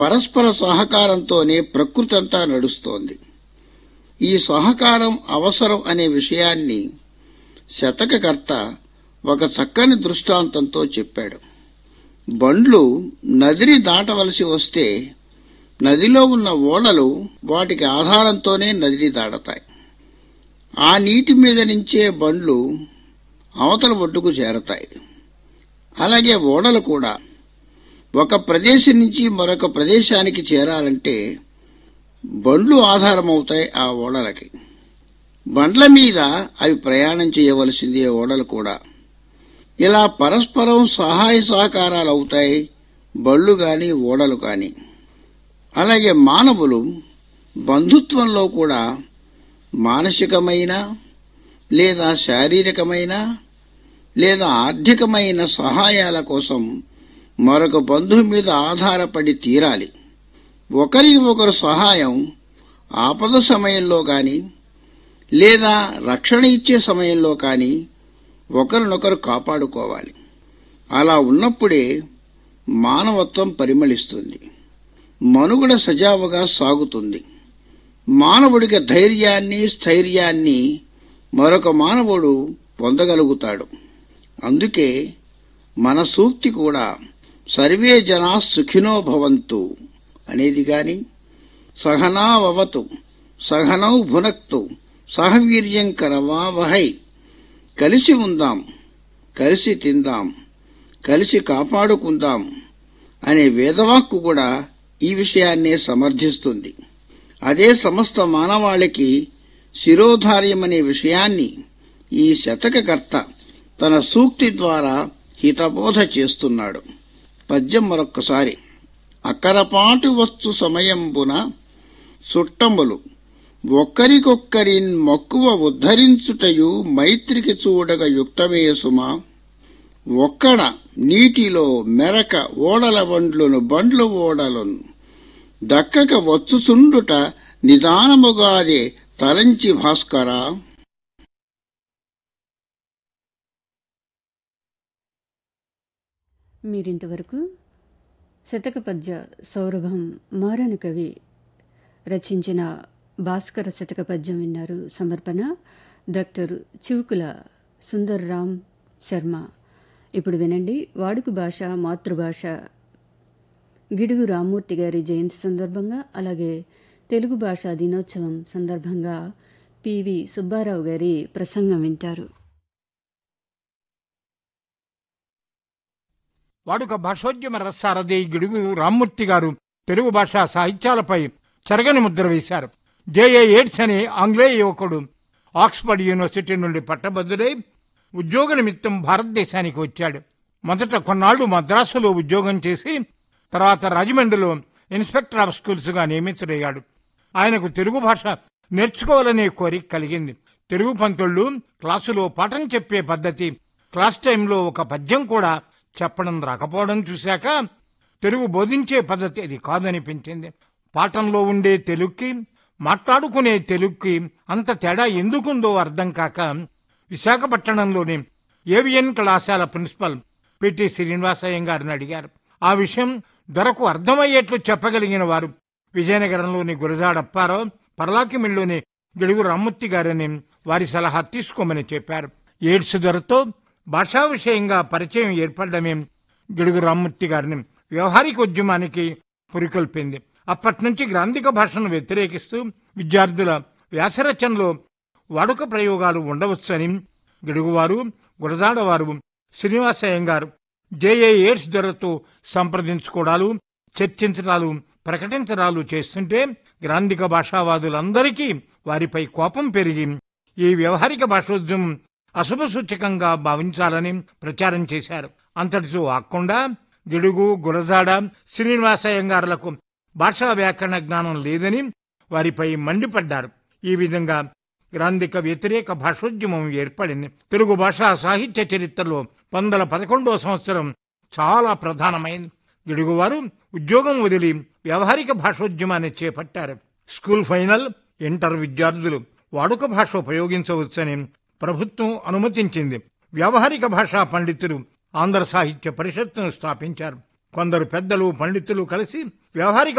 పరస్పర సహకారంతోనే ప్రకృతి అంతా నడుస్తోంది. ఈ సహకారం అవసరం అనే విషయాన్ని శతకకర్త ఒక చక్కని దృష్టాంతంతో చెప్పాడు. బండ్లు నదిని దాటవలసి వస్తే నదిలో ఉన్న ఓడలు వాటికి ఆధారంతోనే నదిని దాటతాయి. ఆ నీటి మీద నుంచే బండ్లు అవతల ఒడ్డుకు చేరతాయి. అలాగే ఓడలు కూడా ఒక ప్రదేశం నుంచి మరొక ప్రదేశానికి చేరాలంటే బండ్లు ఆధారమవుతాయి ఆ ఓడలకి. బండ్ల మీద అవి ప్రయాణం చేయవలసిందే ఓడలు కూడా. ఇలా పరస్పరం సహాయ సహకారాలు అవుతాయి బళ్ళు గాని ఓడలు కాని. అలాగే మానవులు బంధుత్వంలో కూడా మానసికమైన లేదా శారీరకమైన లేదా ఆర్థికమైన సహాయాల కోసం మరొక బంధువు మీద ఆధారపడి తీరాలి. ఒకరికి ఒకరు సహాయం ఆపద సమయంలో కానీ లేదా రక్షణ ఇచ్చే సమయంలో కానీ ఒకరినొకరు కాపాడుకోవాలి. అలా ఉన్నప్పుడే మానవత్వం పరిమళిస్తుంది, మనుగడ సజావుగా సాగుతుంది. మానవుడికి ధైర్యాన్ని స్థైర్యాన్ని మరొక మానవుడు పొందగలుగుతాడు. అందుకే మన సూక్తి కూడా సర్వే జనా సుఖినో భవంతు అనేది గాని, సహనావవతు సహనౌ భునక్తు సహవీర్యం కరవావహై, కలిసి ఉందాం, కలిసి తిందాం, కలిసి కాపాడుకుందాం అనే వేదవాక్కు కూడా ఈ విషయాన్నే సమర్థిస్తుంది. అదే సమస్త మానవాళికి శిరోధార్యమనే విషయాన్ని ఈ శతకకర్త తన సూక్తి ద్వారా హితబోధ చేస్తున్నాడు. పద్యం మరొక్కసారి. అక్కరపాటు వచ్చు సమయంబున చుట్టములు ఒక్కరికొక్కరిన్ మక్కువ ఉద్ధరించుటయు మైత్రికి చూడగ యుక్తమే సుమా. ఒక్కడ నీటిలో మెరక ఓడల బండ్లు ఓడలను దక్కక వచ్చుచుండుట నిదానముగాదే తలంచి భాస్కరా. మీరింతవరకు శతక పద్య సౌరభం మారను కవి రచించిన భాస్కర శతక పద్యం విన్నారు. సమర్పణ డాక్టర్ చివుకుల సుందర్రామ్ శర్మ. ఇప్పుడు వినండి వాడుక భాష మాతృభాష. గిడుగు రామ్మూర్తి గారి జయంతి సందర్భంగా, అలాగే తెలుగు భాషా దినోత్సవం సందర్భంగా పివి సుబ్బారావు గారి ప్రసంగం వింటారు. వాడుక భాషోద్యమ రసారథి గిడుగు రామ్మూర్తి గారు తెలుగు భాషా సాహిత్యాలపై చెరగని ముద్ర వేశారు. జేఏ ఎయిడ్స్ అనే ఆంగ్లేయ యువకుడు ఆక్స్ఫర్డ్ యూనివర్సిటీ నుండి పట్టభద్రుడై ఉద్యోగ నిమిత్తం భారతదేశానికి వచ్చాడు. మొదట కొన్నాళ్లు మద్రాసులో ఉద్యోగం చేసి తర్వాత రాజమండ్రిలో ఇన్స్పెక్టర్ ఆఫ్ స్కూల్స్గా నియమితుడయ్యాడు. ఆయనకు తెలుగు భాష నేర్చుకోవాలనే కోరిక కలిగింది. తెలుగు పంతుళ్ళు క్లాసులో పాఠం చెప్పే పద్ధతి, క్లాస్ టైంలో ఒక పద్యం కూడా చెప్పడం రాకపోవడం చూశాక తెలుగు బోధించే పద్ధతి అది కాదనిపించింది. పాఠంలో ఉండే తెలుగుకి మాట్లాడుకునే తెలుగుకి అంత తేడా ఎందుకుందో అర్థం కాక విశాఖపట్నంలోని ఏవిఎన్ కళాశాల ప్రిన్సిపల్ పిటి శ్రీనివాసయ్య గారిని అడిగారు. ఆ విషయం దొరకు అర్థమయ్యేట్లు చెప్పగలిగిన వారు విజయనగరంలోని గురజాడ అప్పారావు, పర్లాకిమిల్లోని గిడుగు రామ్మూర్తి గారిని వారి సలహా తీసుకోమని చెప్పారు. ఎయిడ్స్ దొరతో భాషా విషయంగా పరిచయం ఏర్పడమే గిడుగు రామ్మూర్తి గారిని వ్యవహారిక ఉద్యమానికి పురికొల్పింది. అప్పట్నుంచి గ్రాంధిక భాషను వ్యతిరేకిస్తూ విద్యార్థుల వ్యాసరచనలో వాడుక ప్రయోగాలు ఉండవచ్చని గిడుగువారు, గురజాడవారు, శ్రీనివాసయ్య గారు జేఏ ఎయిడ్స్ దొరతో సంప్రదించుకోవడాలు, చర్చించడాలు, ప్రకటించడాలు చేస్తుంటే గ్రాంధిక భాషావాదులందరికీ వారిపై కోపం పెరిగి ఈ వ్యవహారిక భాషోద్యమం అశుభ సూచకంగా భావించాలని ప్రచారం చేశారు. అంతటితో ఆకుండా గిడుగు, గురజాడ, శ్రీనివాసయ్య గారులకు భాషా వ్యాకరణ జ్ఞానం లేదని వారిపై మండిపడ్డారు. ఈ విధంగా గ్రాంధిక వ్యతిరేక భాషోద్యమం ఏర్పడింది. తెలుగు భాషా సాహిత్య చరిత్రలో 1111వ సంవత్సరం చాలా ప్రధానమైంది. గిడుగువారు ఉద్యోగం వదిలి వ్యవహారిక భాషోద్యమాన్ని చేపట్టారు. స్కూల్ ఫైనల్, ఇంటర్ విద్యార్థులు వాడుక భాష ఉపయోగించవచ్చని ప్రభుత్వం అనుమతించింది. వ్యవహారిక భాషా పండితులు ఆంధ్ర సాహిత్య పరిషత్తును స్థాపించారు. కొందరు పెద్దలు, పండితులు కలిసి వ్యవహారిక